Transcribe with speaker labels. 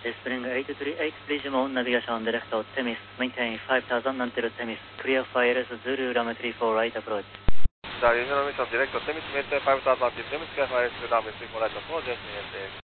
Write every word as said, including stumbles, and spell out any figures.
Speaker 1: Spring eight three eight, please move navigation direct to Temis. Maintain five thousand until Temis. Clear for I L S Zulu runway three four right approach.
Speaker 2: The Union Mission direct to Temis, maintain five thousand until Temis. Clear for I L S Runway three four right approach. Just maintain.